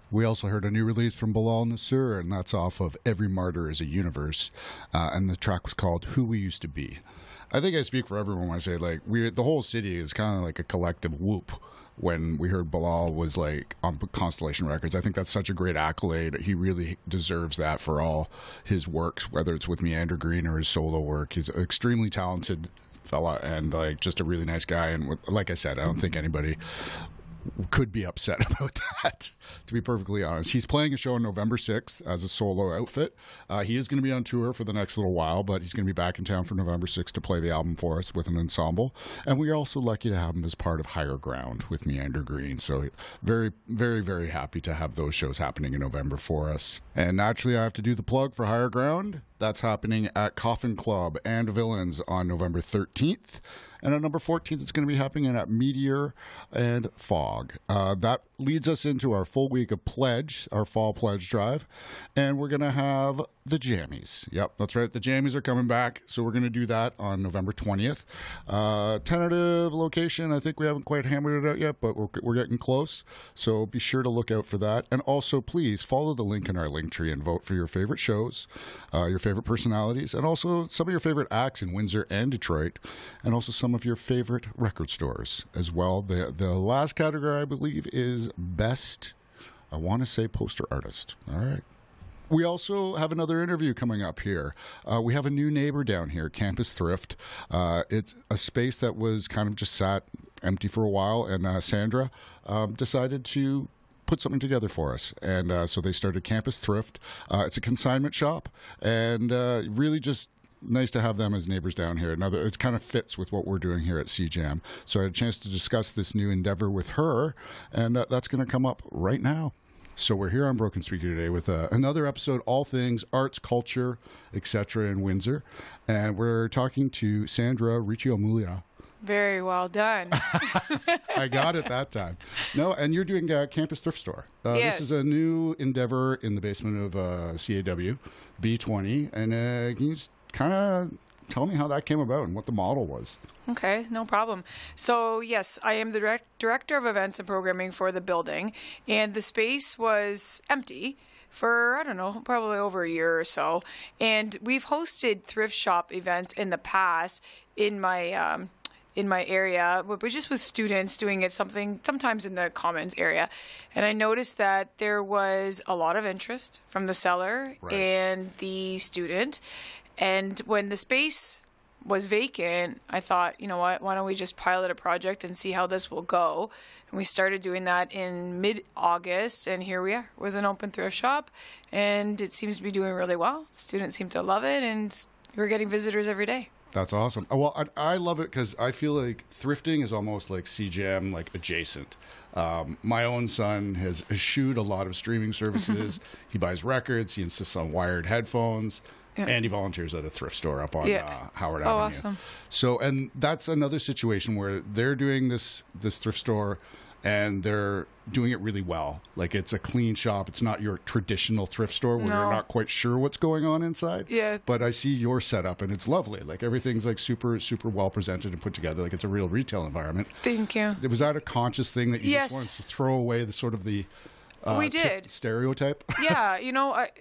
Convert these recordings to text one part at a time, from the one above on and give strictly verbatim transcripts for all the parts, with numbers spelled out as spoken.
We also heard a new release from Bilal Nasser, and that's off of Every Martyr is a Universe. Uh, and the track was called Who We Used to Be. I think I speak for everyone when I say, like, we the whole city is kind of like a collective whoop when we heard Bilal was, like, on Constellation Records. I think that's such a great accolade. He really deserves that for all his works, whether it's with Meander Green or his solo work. He's an extremely talented fella and, like, just a really nice guy. And with, like I said, I don't think anybody could be upset about that, to be perfectly honest. He's playing a show on November sixth as a solo outfit. Uh, he is going to be on tour for the next little while, but he's going to be back in town for November sixth to play the album for us with an ensemble. And we are also lucky to have him as part of Higher Ground with Meander Green. So very, very, very happy to have those shows happening in November for us. And naturally, I have to do the plug for Higher Ground. That's happening at Coffin Club and Villains on November thirteenth. And on number fourteenth, it's going to be happening at Meteor and Fog. Uh, that leads us into our full week of Pledge, our fall Pledge drive. And we're going to have the Jammies. Yep, that's right. The Jammies are coming back. So we're going to do that on November twentieth. Uh, tentative location, I think we haven't quite hammered it out yet, but we're, we're getting close. So be sure to look out for that. And also, please follow the link in our link tree and vote for your favorite shows, uh, your favorite personalities, and also some of your favorite acts in Windsor and Detroit, and also some of your favorite record stores as well. The the last category, I believe, is best, I want to say, poster artist. All right. We also have another interview coming up here. Uh, we have a new neighbor down here, Campus Thrift. Uh, it's a space that was kind of just sat empty for a while, and uh, Sandra um, decided to put something together for us. And uh, so they started Campus Thrift. Uh, it's a consignment shop, and uh, really just nice to have them as neighbors down here. Another, it kind of fits with what we're doing here at C Jam. So I had a chance to discuss this new endeavor with her, and uh, that's going to come up right now. So we're here on Broken Speaker today with uh, another episode, all things arts, culture, et cetera in Windsor. And we're talking to Sandra Ricciomulia. Very well done. I got it that time. No, and you're doing a Campus Thrift Store. Uh, yes. This is a new endeavor in the basement of uh, C A W, B twenty. And uh, can you just kind of tell me how that came about and what the model was? Okay, no problem. So, yes, I am the direct, director of events and programming for the building, and the space was empty for, I don't know, probably over a year or so. And we've hosted thrift shop events in the past in my um, in my area, but just with students doing it something sometimes in the commons area. And I noticed that there was a lot of interest from the seller right. and the student. And when the space was vacant, I thought, you know what, why don't we just pilot a project and see how this will go? And we started doing that in mid-August, and here we are with an open thrift shop, and it seems to be doing really well. Students seem to love it, and we're getting visitors every day. That's awesome. Well, I, I love it because I feel like thrifting is almost like C Jam, like adjacent. Um, my own son has eschewed a lot of streaming services. He buys records. He insists on wired headphones. Yeah. And he volunteers at a thrift store up on yeah. uh, Howard oh, Avenue. Awesome. So, and that's another situation where they're doing this this thrift store, and they're doing it really well. Like, it's a clean shop. It's not your traditional thrift store where no. you're not quite sure what's going on inside. Yeah. But I see your setup, and it's lovely. Like, everything's like super, super well presented and put together. Like, it's a real retail environment. Thank you. Was that a conscious thing that you yes. just wanted to throw away the sort of the uh, we did t- stereotype? Yeah. You know, I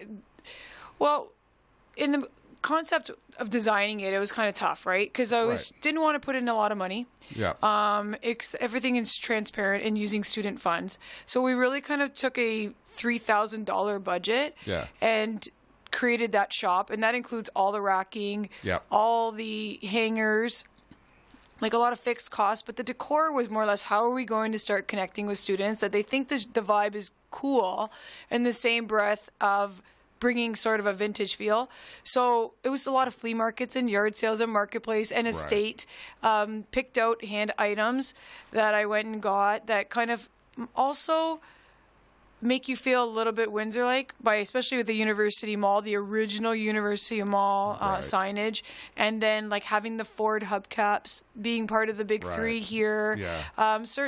well. In the concept of designing it, it was kind of tough, right? Because I was right. didn't want to put in a lot of money. Yeah. Um, it's, everything is transparent and using student funds. So we really kind of took a three thousand dollars budget yeah. and created that shop. And that includes all the racking, yeah. all the hangers, like a lot of fixed costs. But the decor was more or less, how are we going to start connecting with students that they think the, the vibe is cool in the same breath of bringing sort of a vintage feel. So it was a lot of flea markets and yard sales and marketplace and estate. Right. Um, picked out hand items that I went and got that kind of also make you feel a little bit Windsor-like, by especially with the University Mall, the original University Mall uh, right. signage, and then like having the Ford hubcaps being part of the big right. three here. Yeah. Um, certain